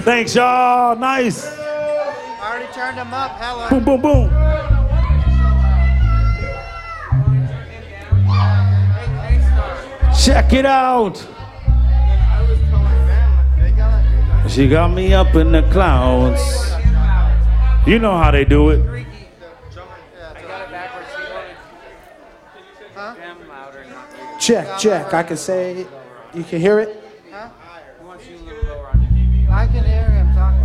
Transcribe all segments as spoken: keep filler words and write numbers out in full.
Thanks, y'all. Nice. I already turned them up. Hella. Boom, boom, boom. Check it out. She got me up in the clouds. You know how they do it. Check, check. I can say, you can hear it? Huh? I can hear him talking.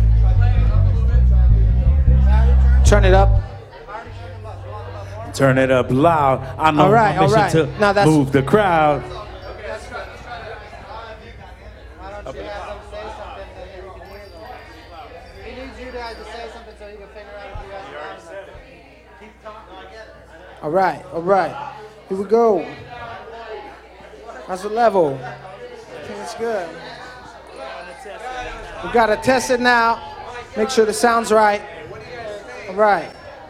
Turn it up. Turn it up loud. I know All right, my mission all right. to Now that's- move the crowd. Why don't you have them say something that he can hear them? He needs you guys to say something so he can figure out if you guys are loud enough. Keep talking. All right, all right. Here we go. How's the level? I think it's good. We gotta test it now. Make sure the sound's right. All right.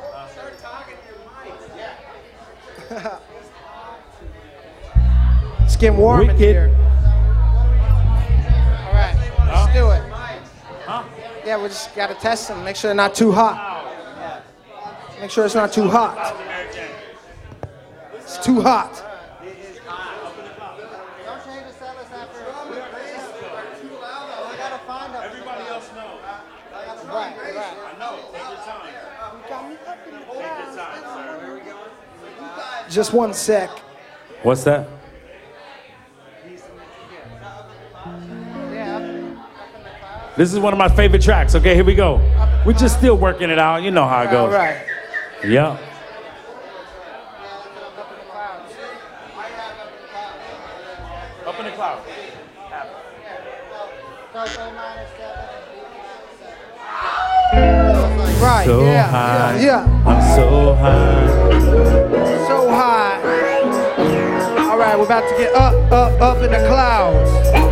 It's getting warm in Wicked. here. All right, let's do it. Yeah, we just gotta test them. Make sure they're not too hot. Make sure it's not too hot. It's too hot. Don't change the set list after. I gotta find them. Everybody else knows. I gotta find them. Right, right. Just one sec. What's that? This is one of my favorite tracks. Okay, here we go. We're just still working it out. You know how it All goes. right. Yeah. Up in the cloud. Right. So yeah, high. yeah. Yeah. I'm so high. So high. All right, we're about to get up, up, up in the clouds.